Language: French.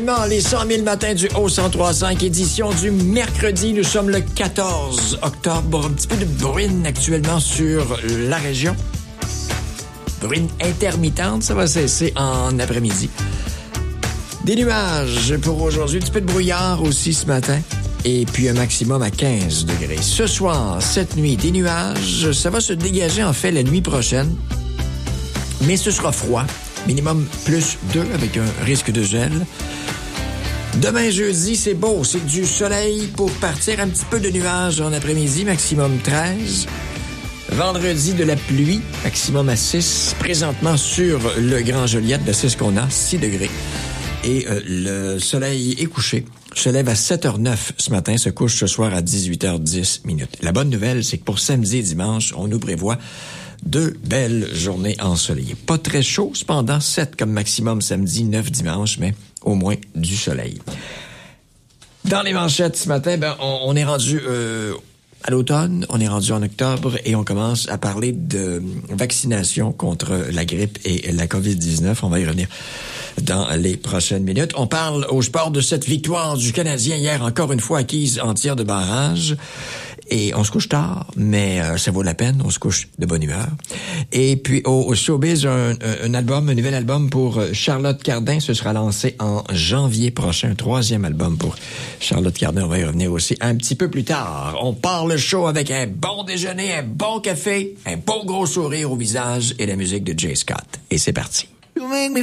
Les 100 000 matins du Haut-1035, édition du mercredi. Nous sommes le 14 octobre. Un petit peu de bruine actuellement sur la région. Bruine intermittente, ça va cesser en après-midi. Des nuages pour aujourd'hui. Un petit peu de brouillard aussi ce matin. Et puis un maximum à 15 degrés. Ce soir, cette nuit, des nuages. Ça va se dégager en fait la nuit prochaine. Mais ce sera froid. Minimum plus 2 avec un risque de gel. Demain jeudi, c'est beau. C'est du soleil pour partir. Un petit peu de nuages en après-midi. Maximum 13. Vendredi, de la pluie. Maximum à 6. Présentement sur le Grand Joliette, c'est ce qu'on a. 6 degrés. Et le soleil est couché. Se lève à 7h09 ce matin, se couche ce soir à 18h10 minutes. La bonne nouvelle, c'est que pour samedi et dimanche, on nous prévoit 2 belles journées ensoleillées. Pas très chaud, cependant, 7 comme maximum samedi, 9 dimanche, mais au moins du soleil. Dans les manchettes ce matin, on est rendu à l'automne, on est rendu en octobre et on commence à parler de vaccination contre la grippe et la COVID-19. On va y revenir dans les prochaines minutes. On parle au sport de cette victoire du Canadien hier, encore une fois acquise en tir de barrage. Et on se couche tard, mais ça vaut la peine. On se couche de bonne humeur. Et puis au showbiz, un nouvel album pour Charlotte Cardin. Ce sera lancé en janvier prochain. Un 3e album pour Charlotte Cardin. On va y revenir aussi un petit peu plus tard. On part le show avec un bon déjeuner, un bon café, un beau gros sourire au visage et la musique de Jay Scott. Et c'est parti.